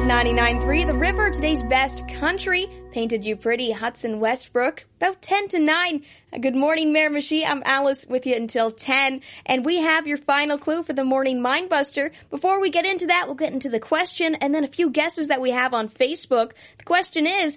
99.3 The River, today's best country. Painted You Pretty, Hudson Westbrook. About 10 to 9. Good morning, Miramichi. I'm Alice with you until 10. And we have your final clue for the morning Mindbuster. Before we get into that, we'll get into the question and then a few guesses that we have on Facebook. The question is,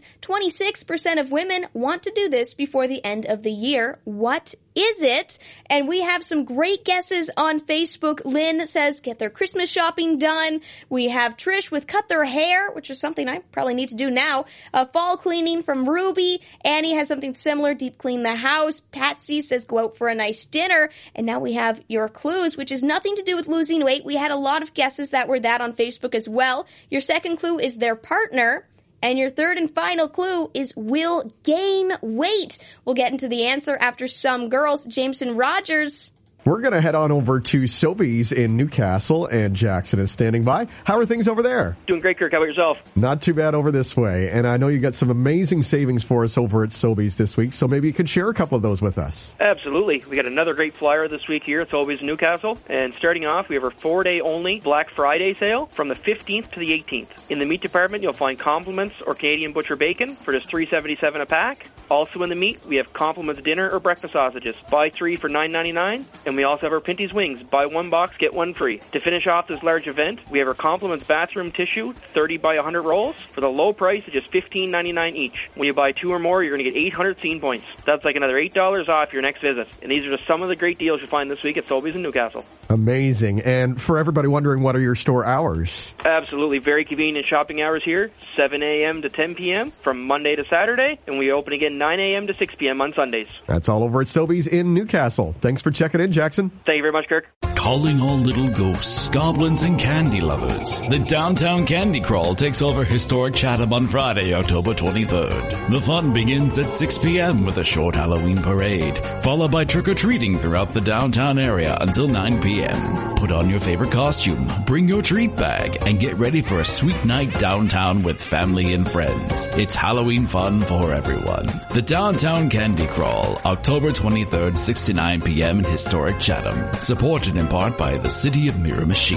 26% of women want to do this before the end of the year. What is it? And we have some great guesses on Facebook. Lynn says, get their Christmas shopping done. We have Trish with cut their hair, which is something I probably need to do now. Fall cleaning from Ruby. Annie has something similar, deep clean the house. Patsy says go out for a nice dinner. And now we have your clues, which is nothing to do with losing weight. We had a lot of guesses that were that on Facebook as well. Your second clue is their partner. And your third and final clue is will gain weight. We'll get into the answer after some girls. Jameson Rogers. We're going to head on over to Sobeys in Newcastle, and Jackson is standing by. How are things over there? Doing great, Kirk. How about yourself? Not too bad over this way. And I know you got some amazing savings for us over at Sobeys this week, so maybe you could share a couple of those with us. Absolutely. We got another great flyer this week here at Sobeys in Newcastle. And starting off, we have our 4-day only Black Friday sale from the 15th to the 18th. In the meat department, you'll find Compliments or Canadian Butcher Bacon for just $3.77 a pack. Also in the meat, we have Compliments dinner or breakfast sausages. Buy 3 for $9.99. And we also have our Pinty's Wings. Buy 1 box, get 1 free. To finish off this large event, we have our Compliments bathroom tissue, 30 by 100 rolls, for the low price of just $15.99 each. When you buy 2 or more, you're going to get 800 scene points. That's like another $8 off your next visit. And these are just some of the great deals you'll find this week at Sobeys in Newcastle. Amazing. And for everybody wondering, what are your store hours? Absolutely. Very convenient shopping hours here. 7 a.m. to 10 p.m. from Monday to Saturday. And we open again 9 a.m. to 6 p.m. on Sundays. That's all over at Sobeys in Newcastle. Thanks for checking in, Jackson. Thank you very much, Kirk. Calling all little ghosts, goblins, and candy lovers. The Downtown Candy Crawl takes over historic Chatham on Friday, October 23rd. The fun begins at 6 p.m. with a short Halloween parade, followed by trick-or-treating throughout the downtown area until 9 p.m. Put on your favorite costume, bring your treat bag, and get ready for a sweet night downtown with family and friends. It's Halloween fun for everyone. The Downtown Candy Crawl, October 23rd, 6 to 9 p.m. in historic Chatham. Supported in part by the City of Miramichi.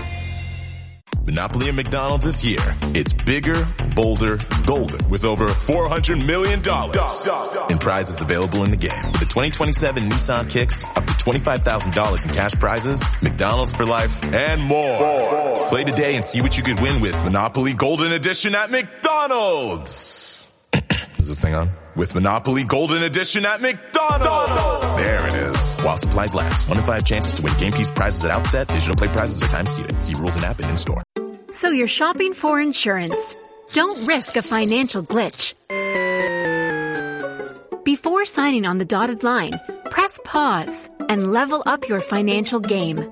Monopoly at McDonald's this year. It's bigger, bolder, golden with over $400 million in prizes available in the game. The 2027 Nissan Kicks, up to $25,000 in cash prizes, McDonald's for life, and more. Play today and see what you could win with Monopoly Golden Edition at McDonald's. Is this thing on? With Monopoly Golden Edition at McDonald's. There it is. While supplies last. 1 in 5 chances to win game piece prizes at outset. Digital play prizes are time seated. See rules and app and in store. So you're shopping for insurance. Don't risk a financial glitch. Before signing on the dotted line, press pause and level up your financial game.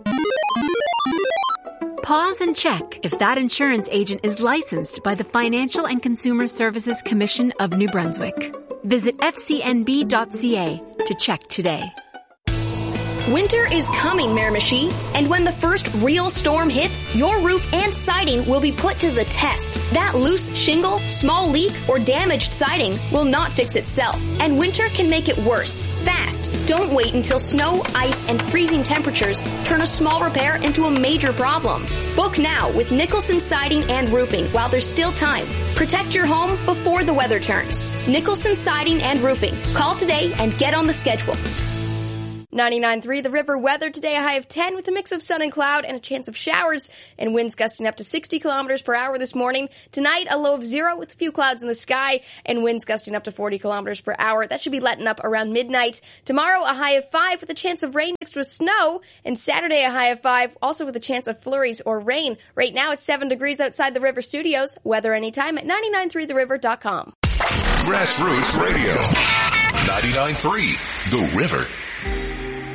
Pause and check if that insurance agent is licensed by the Financial and Consumer Services Commission of New Brunswick. Visit fcnb.ca to check today. Winter is coming, Miramichi, and when the first real storm hits, your roof and siding will be put to the test. That loose shingle, small leak, or damaged siding will not fix itself, and winter can make it worse, fast. Don't wait until snow, ice, and freezing temperatures turn a small repair into a major problem. Book now with Nicholson Siding and Roofing while there's still time. Protect your home before the weather turns. Nicholson Siding and Roofing. Call today and get on the schedule. 99.3 The River weather today, a high of 10 with a mix of sun and cloud and a chance of showers and winds gusting up to 60 kilometers per hour this morning. Tonight, a low of 0 with a few clouds in the sky and winds gusting up to 40 kilometers per hour. That should be letting up around midnight. Tomorrow, a high of 5 with a chance of rain mixed with snow, and Saturday, a high of 5, also with a chance of flurries or rain. Right now, it's 7 degrees outside the River Studios. Weather anytime at 993theriver.com. Grassroots Radio. 99.3 The River.